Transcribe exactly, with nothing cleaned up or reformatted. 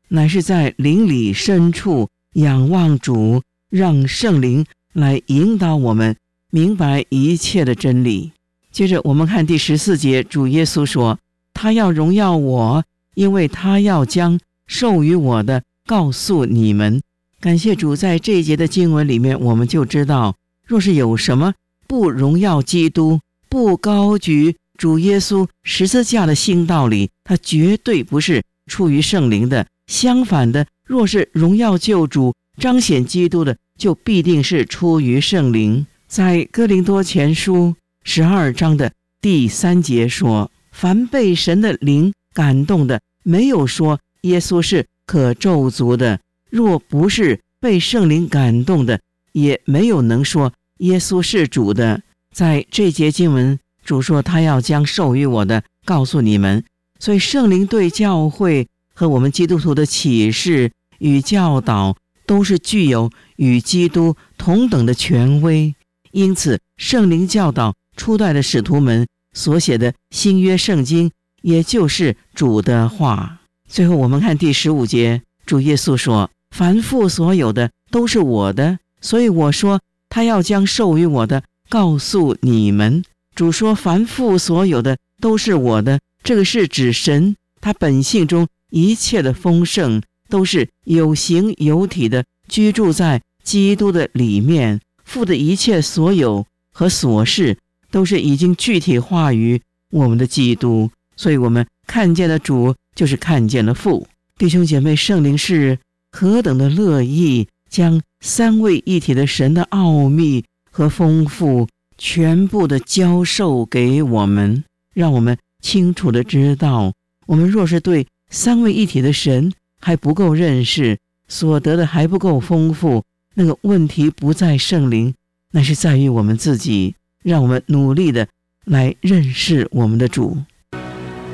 乃是在灵里深处仰望主，让圣灵来引导我们明白一切的真理。接着我们看第十四节，主耶稣说，他要荣耀我，因为他要将授予我的告诉你们。感谢主，在这一节的经文里面，我们就知道，若是有什么不荣耀基督，不高举主耶稣十字架的新道理，它绝对不是出于圣灵的。相反的，若是荣耀救主，彰显基督的，就必定是出于圣灵。在哥林多前书十二章的第三节说，凡被神的灵感动的，没有说耶稣是可咒诅的，若不是被圣灵感动的，也没有能说耶稣是主的。在这节经文，主说他要将授予我的告诉你们。所以圣灵对教会和我们基督徒的启示与教导，都是具有与基督同等的权威。因此圣灵教导初代的使徒们所写的新约圣经，也就是主的话。最后我们看第十五节，主耶稣说，凡父所有的都是我的，所以我说他要将授予我的告诉你们。主说凡父所有的都是我的，这个是指神他本性中一切的丰盛，都是有形有体的居住在基督的里面。父的一切所有和所事，都是已经具体化于我们的基督。所以我们看见了主，就是看见了父。弟兄姐妹，圣灵是何等的乐意将三位一体的神的奥秘和丰富全部的教授给我们，让我们清楚的知道，我们若是对三位一体的神还不够认识，所得的还不够丰富，那个问题不在圣灵，那是在于我们自己。让我们努力的来认识我们的主。